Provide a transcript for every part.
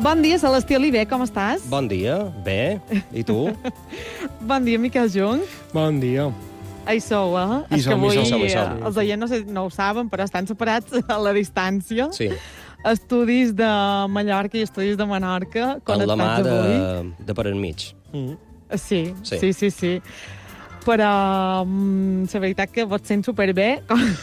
Bon dia, Celestí Oliver, com estàs? Bon dia, bé. I tu? Bon dia, Miquel Jung. Bon dia. Hi sou, eh? Hi som, hi som. Els oients no ho saben, però estan separats a la distància. Sí. Estudis de Mallorca i estudis de Menorca. En la mà connectats avui. de per enmig. Sí. Però la veritat que vos sent superbé,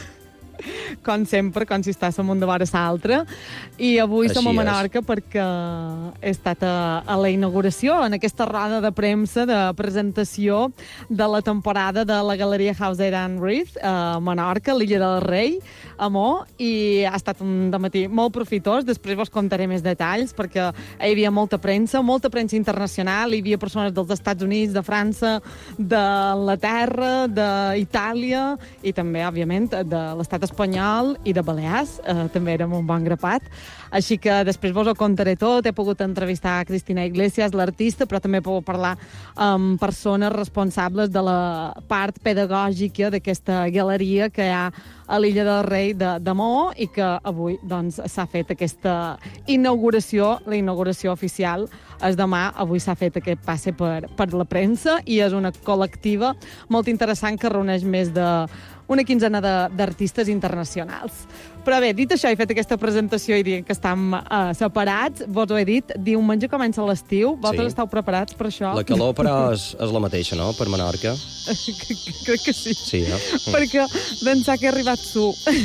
com sempre, com si estàssim un de vora l'altre. I avui som a Menorca perquè he estat a la inauguració, en aquesta roda de premsa de presentació de la temporada de la Galeria Hauser and Reith a Menorca, l'Illa del Rei, a Mo, i ha estat un dematí molt profitós. Després vos contaré més detalls, perquè hi havia molta premsa internacional, hi havia persones dels Estats Units, de França, d'Anglaterra, d'Itàlia, i també, òbviament, de l'Estat espanyol i de Balears, també érem un bon grapat. Així que després vos ho contaré tot. He pogut entrevistar a Cristina Iglesias, l'artista, però també he pogut parlar amb persones responsables de la part pedagògica d'aquesta galeria que hi ha a l'Illa del Rei de Mo, i que avui doncs, s'ha fet aquesta inauguració. La inauguració oficial és demà. Avui s'ha fet aquest passe per la premsa i és una col·lectiva molt interessant que reuneix més d'una quinzena d'artistes internacionals. Però bé, dit això, he fet aquesta presentació i dient que estem separats. Vos ho he dit, diumenge comença l'estiu. Vosaltres esteu preparats per això? La calor, però, és la mateixa, no?, per Menorca. Crec que sí. Sí, no? Perquè d'ençà que ha arribat su.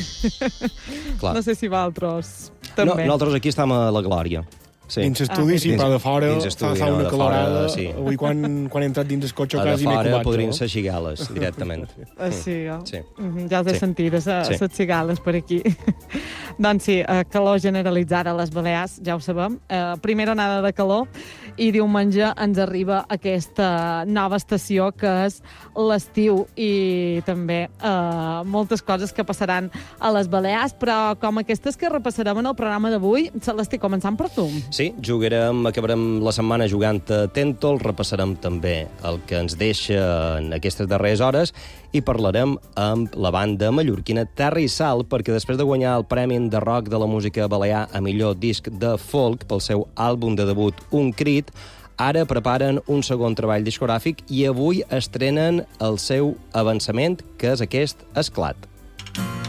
Clar. No sé si vosaltres també. No, nosaltres aquí estem a la glòria. Sí. Dins l'estudi, sí, però de fora fa una calorada. Sí. Avui, quan he entrat dins el cotxe, A quasi de m'he fora comat. podrien ser xigales, directament. Sí, Sí. Ja els he sentit, les cigales per aquí. Doncs sí, calor generalitzada a les Balears, ja ho sabem. Primera onada de calor, i diumenge ens arriba aquesta nova estació que és l'estiu, i també moltes coses que passaran a les Balears, però com aquestes que repassarem en el programa d'avui. Celestí, començant per tu. Sí, acabarem la setmana jugant a Tèntol, repassarem també el que ens deixa en aquestes darreres hores i parlarem amb la banda mallorquina Terra i Sal, perquè després de guanyar el Premi de Rock de la Música Balear a millor disc de folk pel seu àlbum de debut Un Crit, ara preparen un segon treball discogràfic i avui estrenen el seu avançament, que és aquest Esclat.